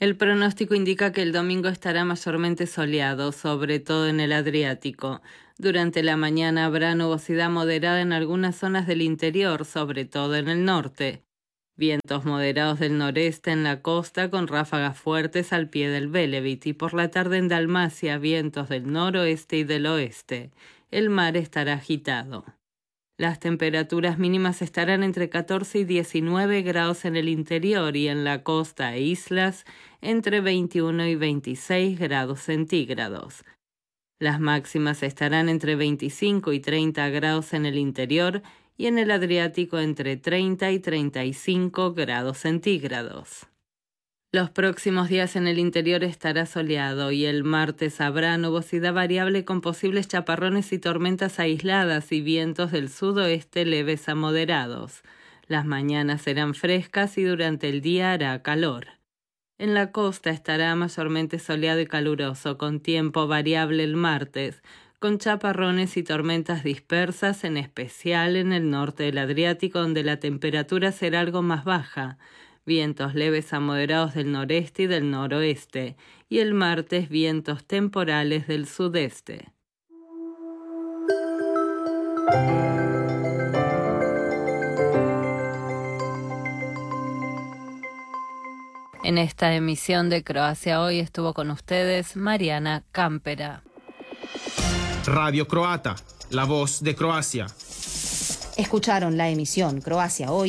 El pronóstico indica que el domingo estará mayormente soleado, sobre todo en el Adriático. Durante la mañana habrá nubosidad moderada en algunas zonas del interior, sobre todo en el norte. Vientos moderados del noreste en la costa con ráfagas fuertes al pie del Velebit y por la tarde en Dalmacia vientos del noroeste y del oeste. El mar estará agitado. Las temperaturas mínimas estarán entre 14 y 19 grados en el interior y en la costa e islas entre 21 y 26 grados centígrados. Las máximas estarán entre 25 y 30 grados en el interior y en el Adriático entre 30 y 35 grados centígrados. Los próximos días en el interior estará soleado y el martes habrá nubosidad variable con posibles chaparrones y tormentas aisladas y vientos del sudoeste leves a moderados. Las mañanas serán frescas y durante el día hará calor. En la costa estará mayormente soleado y caluroso, con tiempo variable el martes, con chaparrones y tormentas dispersas, en especial en el norte del Adriático, donde la temperatura será algo más baja. Vientos leves a moderados del noreste y del noroeste, y el martes vientos temporales del sudeste. En esta emisión de Croacia Hoy estuvo con ustedes Mariana Campera. Radio Croata, la voz de Croacia. Escucharon la emisión Croacia Hoy